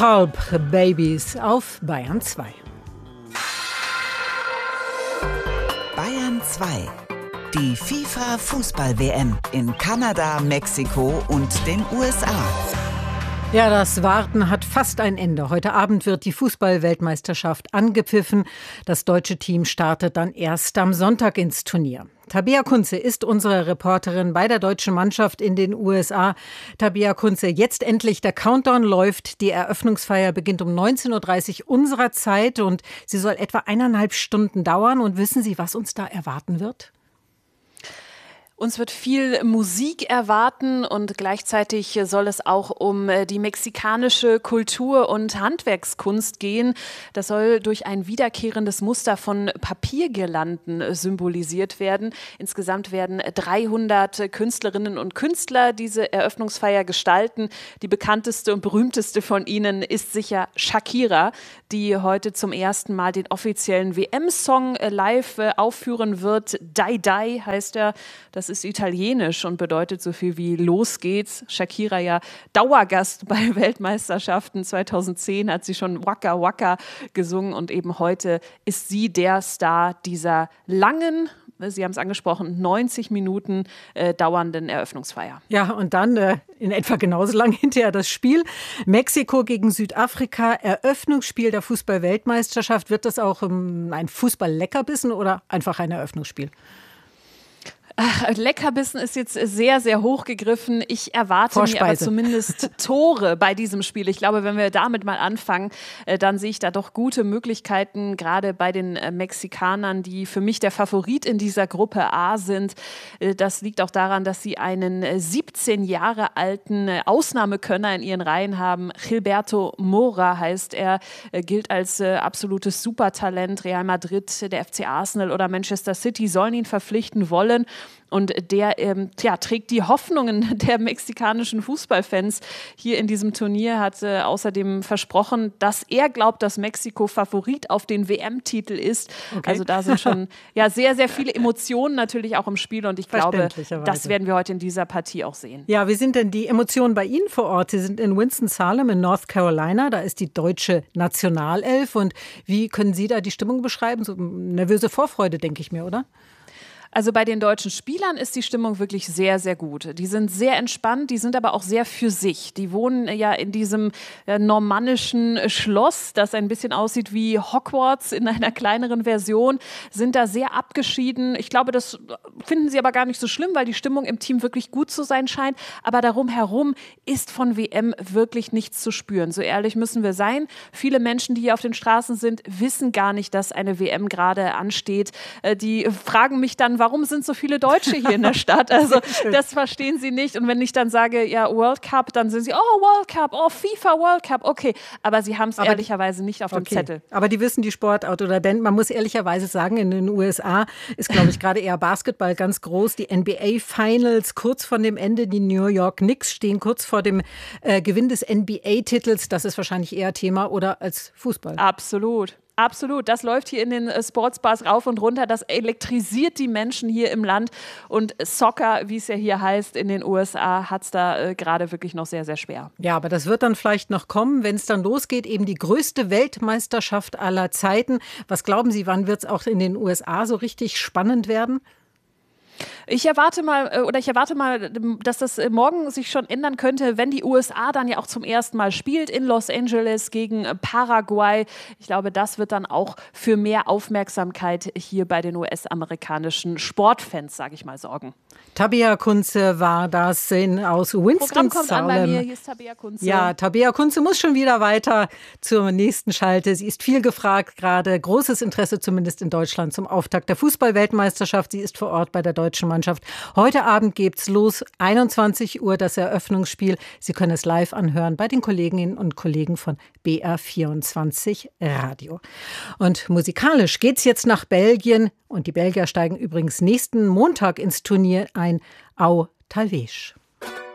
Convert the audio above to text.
Pulp Babies auf Bayern 2. Bayern 2. Die FIFA-Fußball-WM in Kanada, Mexiko und den USA. Ja, das Warten hat fast ein Ende. Heute Abend wird die Fußball-Weltmeisterschaft angepfiffen. Das deutsche Team startet dann erst am Sonntag ins Turnier. Tabea Kunze ist unsere Reporterin bei der deutschen Mannschaft in den USA. Tabea Kunze, jetzt endlich der Countdown läuft. Die Eröffnungsfeier beginnt um 19.30 Uhr unserer Zeit und sie soll etwa 1,5 Stunden dauern. Und wissen Sie, was uns da erwarten wird? Uns wird viel Musik erwarten und gleichzeitig soll es auch um die mexikanische Kultur und Handwerkskunst gehen. Das soll durch ein wiederkehrendes Muster von Papiergirlanden symbolisiert werden. Insgesamt werden 300 Künstlerinnen und Künstler diese Eröffnungsfeier gestalten. Die bekannteste und berühmteste von ihnen ist sicher Shakira, die heute zum ersten Mal den offiziellen WM-Song live aufführen wird. Dai Dai heißt er. Das ist italienisch und bedeutet so viel wie Los geht's. Shakira ja Dauergast bei Weltmeisterschaften. 2010 hat sie schon Waka Waka gesungen und eben heute ist sie der Star dieser langen, Sie haben es angesprochen, 90 Minuten dauernden Eröffnungsfeier. Ja, und dann in etwa genauso lang hinterher das Spiel. Mexiko gegen Südafrika, Eröffnungsspiel der Fußball-Weltmeisterschaft. Wird das auch ein Fußball-Leckerbissen oder einfach ein Eröffnungsspiel? Leckerbissen ist jetzt sehr, sehr hoch gegriffen. Ich erwarte mir aber zumindest Tore bei diesem Spiel. Ich glaube, wenn wir damit mal anfangen, dann sehe ich da doch gute Möglichkeiten, gerade bei den Mexikanern, die für mich der Favorit in dieser Gruppe A sind. Das liegt auch daran, dass sie einen 17 Jahre alten Ausnahmekönner in ihren Reihen haben. Gilberto Mora heißt er, gilt als absolutes Supertalent. Real Madrid, der FC Arsenal oder Manchester City sollen ihn verpflichten wollen. Und der trägt die Hoffnungen der mexikanischen Fußballfans hier in diesem Turnier, hat außerdem versprochen, dass er glaubt, dass Mexiko Favorit auf den WM-Titel ist. Okay. Also da sind schon sehr, sehr viele Emotionen natürlich auch im Spiel und ich glaube, das werden wir heute in dieser Partie auch sehen. Ja, wie sind denn die Emotionen bei Ihnen vor Ort? Sie sind in Winston-Salem in North Carolina, da ist die deutsche Nationalelf und wie können Sie da die Stimmung beschreiben? So nervöse Vorfreude, denke ich mir, oder? Also bei den deutschen Spielern ist die Stimmung wirklich sehr, sehr gut. Die sind sehr entspannt, die sind aber auch sehr für sich. Die wohnen ja in diesem normannischen Schloss, das ein bisschen aussieht wie Hogwarts in einer kleineren Version, sind da sehr abgeschieden. Ich glaube, das finden sie aber gar nicht so schlimm, weil die Stimmung im Team wirklich gut zu sein scheint. Aber darum herum ist von WM wirklich nichts zu spüren. So ehrlich müssen wir sein. Viele Menschen, die hier auf den Straßen sind, wissen gar nicht, dass eine WM gerade ansteht. Die fragen mich dann, warum sind so viele Deutsche hier in der Stadt? Also das verstehen sie nicht. Und wenn ich dann sage, ja, World Cup, dann sind sie, oh, World Cup, oh, FIFA World Cup, okay. Aber sie haben es ehrlicherweise nicht auf dem Zettel. Aber die wissen die Sportart, oder denn man muss ehrlicherweise sagen, in den USA ist, glaube ich, gerade eher Basketball ganz groß. Die NBA Finals kurz vor dem Ende, die New York Knicks stehen kurz vor dem Gewinn des NBA-Titels. Das ist wahrscheinlich eher Thema oder als Fußball. Absolut. Absolut, das läuft hier in den Sportsbars rauf und runter, das elektrisiert die Menschen hier im Land und Soccer, wie es ja hier heißt, in den USA hat es da gerade wirklich noch sehr, sehr schwer. Ja, aber das wird dann vielleicht noch kommen, wenn es dann losgeht, eben die größte Weltmeisterschaft aller Zeiten. Was glauben Sie, wann wird es auch in den USA so richtig spannend werden? Ich erwarte mal, dass das morgen sich schon ändern könnte, wenn die USA dann ja auch zum ersten Mal spielt in Los Angeles gegen Paraguay. Ich glaube, das wird dann auch für mehr Aufmerksamkeit hier bei den US-amerikanischen Sportfans, sage ich mal, sorgen. Tabea Kunze war das aus Winston-Salem. Programm kommt an bei mir, hier ist Tabea Kunze. Ja, Tabea Kunze muss schon wieder weiter zur nächsten Schalte. Sie ist viel gefragt, gerade großes Interesse zumindest in Deutschland zum Auftakt der Fußball-Weltmeisterschaft. Sie ist vor Ort bei der deutschen Mannschaft. Heute Abend geht's los, 21 Uhr das Eröffnungsspiel. Sie können es live anhören bei den Kolleginnen und Kollegen von BR24 Radio. Und musikalisch geht's jetzt nach Belgien und die Belgier steigen übrigens nächsten Montag ins Turnier ein. Au Talvez.